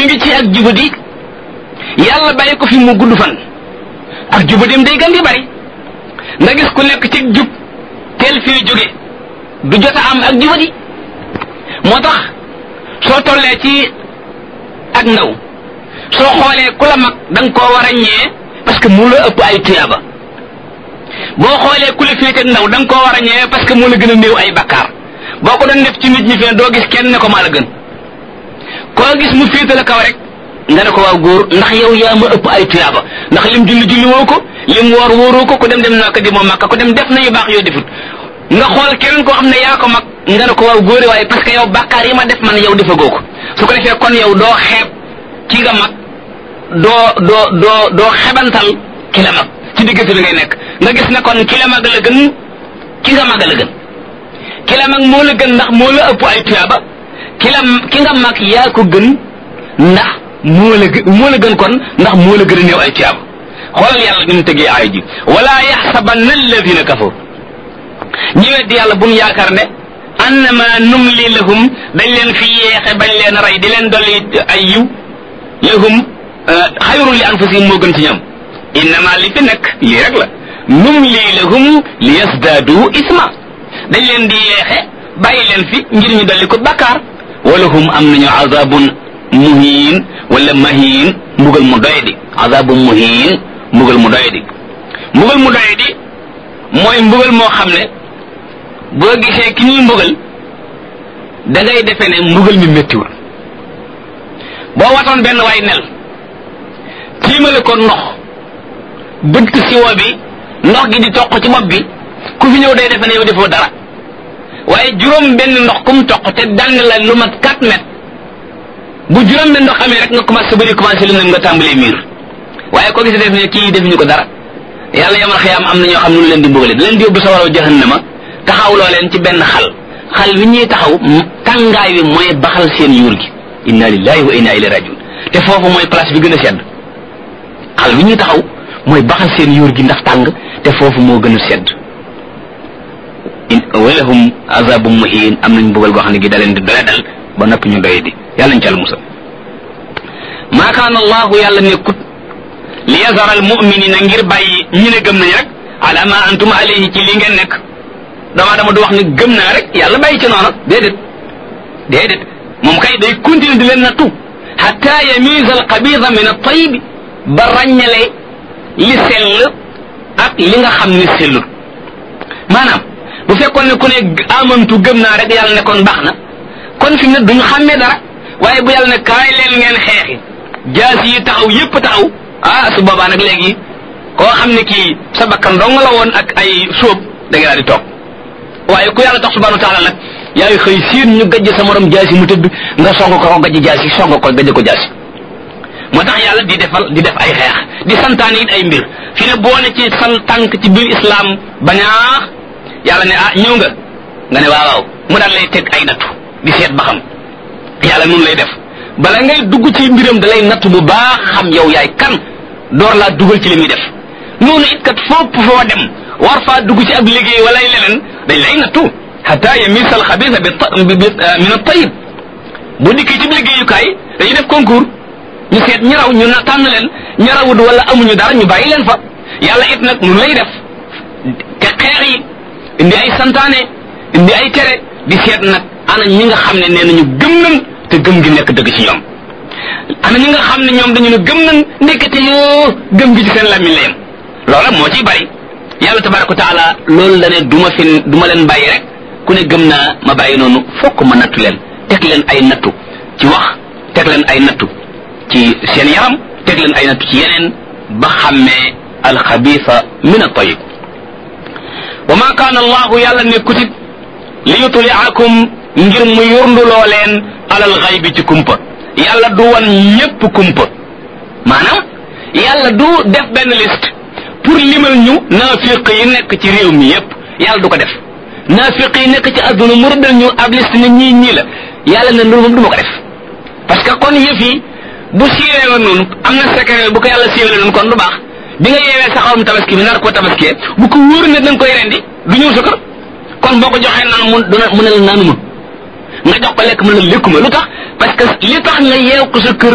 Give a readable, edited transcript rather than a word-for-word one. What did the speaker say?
ngi ci ak jubadi yàlla bàyyi ko fi mu gudd fan ak jubadim day gën di bari nga gis ku nekk ci jub teel fii jóge du jot a am ak jubadi moo tax soo tollee ci ak ndaw soo xoolee ku la mag da nga koo war a ñee parce que mu la ëpp ay tuyaaba boo xoolee ku la féete ndaw da nga koo war a ñee parce que mu la gën a néew ay bakkaar boo ko doon def ci nit ñi fi doo gis kenn ne ko maa la gën koo gis mu féete la kaw rek nga ne ko waaw góor ndax yow yaa ma ëpp ay tuyaaba ndax lim julli woo ko lim woor wóoroo ko ku dem naa ko di moom makka ku dem def na yu baax yoo defut nga xool keneen koo xam ne yaa ko mag nga ne ko waaw góore waaye parce que yow bakkaar yi ma def man yow defagoo ko su ko defee kon yow doo xeeb ki nga mag doo xebantal ki la mag ci diggante bi ngay nekk nga gis ne kon ki la mag la gën ki nga mag la gën ki la mag moo la gën ndax moo la ëpp ay tuyaaba ki nga mag yaa ko gën ndax moo la gën kon ndax moo la gën a néew ay tuyaaba xoolal yàlla ni mu tëggee aay ji wala yaxsabanna alladina kafaru ñi weddi yàlla bu ñu yaakaar ne annama numli lahum dañ leen fi yeexe bañ leen rey di leen dolli ay yiw lahum xayrun li anfusihim moo gën ci ñoom innama li fi nekk lii rek la numli lahum li yasdaadu isma dañ leen di yeexe bàyyi leen fi ngir ñu dolli ko bakkaar walahum am nañu azabun muhin wala mahin mbugal mu doyadi azabun muhin mbugal mu doyadi mbugal mu doyadi mooy mbugal moo xam ne boo gisee ki ñuy mbugal da ngay defe ne mbugal mi méttiwul boo watoon benn waay nel tiimale ko ndox bëtt siwo bi ndox gi di toq ci bopp bi ku fi ñëw day defe ne yow defoo dara waaye juróom benn ndox kum toq te dàng la lu mat 4 mètres bu juróom benn ndox amee rek nga commencé bëri commencé lu nga tàmbalee miir waaye ko gis def ne kii defuñu ko dara yàlla yamal xiyaam am na ñoo xam ne lu leen di mbugale da leen di yóbbu sawaraw jahannama taxawloo leen ci benn xal wi ñuy taxaw tàngaay wi mooy baxal seen yuur gi inna lillahi wa inna ilayhi rajiun te foofu mooy place bi gën a sedd xal wi ñuy taxaw mooy baxal seen yuur gi ndax tàng te foofu moo gën a sedd walahum azabum muhin am nañ mbugal goo xam ne gi da leen di doyadal ba noppi ñu doy di yàlla ñu ci al musal maa kaana allahu yàlla nekkut li yazara al muminina ngir bàyyi ñi ne gëm nañ rek ala ma antum alayhi ci li ngeen nekk dama du wax ne gëm naa rek yàlla bàyyi ci noonu déedéet moom kay day continuer di leen nattu hatta yamiza al xabida min at tayyib ba ràññale li sell ak li nga xam ne sellut maanaam bu fekkoon ne ku ne amantu gëm naa rek yàlla ne kon baax na kon fi mu ne duñu xàmmee dara waaye bu yàlla ne kaay leen ngeen xeexi jaas yi taxaw yépp taxaw su boobaa nag léegi koo xam ne kii sa bakkan dong la woon ak ay sóob da nga daal di toog waaye ku yàlla tax subhanahu wa taala nag yaay xëy siin ñu gajj sa morom jaas yi mu tëdd nga song ko gajj jaas yi song ko gajj ko jaas yi moo tax yàlla di def ay xeex di santaane it ay mbir fi ne boo ne ci sal tànk ci biir islam bañaax yàlla ne ñëw nga ne waaw mu daal lay teg ay nattu di seet ba xam yàlla noonu lay def bala ngay dugg ci mbiram da lay nattu bu baax xam yow yaay kan door laa dugal ci li muy def noonu it kat fopp foo dem war faa dugg ci ab liggéey wala leneen dañ lay nattu hatta yamisal xabisa min at-tayyib bu dikkee ci liggéeyukaay dañuy def concours ñu seet ñi raw ñu tànn leen ñi rawut wala amuñu dara ñu bàyyi leen fa yàlla it nag noonu lay def te xeex yi indi ay santaane indi ay tere di seet nag ana ñi nga xam ne nee nañu gëm nañ te gëm gi nekk dëgg ci ñoom ana ñi nga xam ne ñoom dañu ne gëm nañ nekkate yoo gëm gi ci seen làmmiñ la yem loola moo ciy bari yàlla tabaraka wa taala loolu la ne du ma leen bàyyi rek ku ne gëm naa ma bàyyi noonu fokk ma nattu leen teg leen ay nattu ci wax teg leen ay nattu ci seen yaram teg leen ay nattu ci yeneen ba xàmmee alxabisa min at-tayyib wa ma kaana allahu yàlla nekkutit li yutliakum ngir mu yurnduloo leen alal xaybi ci kumpa yàlla du wan ñépp kumpa maanaam yàlla du def benn liste pour limal ñu naafiq yi nekk ci réew mi yépp yàlla du ko def naafiq yi nekk ci adduna mu rëddal ñu ab liste ne ñii la yàlla ne loolu moom du ma ko def parce que kon yëf yi bu siiwee woon noonu am na secret bu ko yàlla siiwee noonu kon du baax bi nga yeewee sa xarum tabaski bi nar koo tabaskee bu ko wóor ne danga koy rendi du ñëw sa kër kon boo ko joxee naan mu ne la naanuma nga jox ko lekk mu ne la lekkuma lu tax parce que li tax nga yeew ko sa kër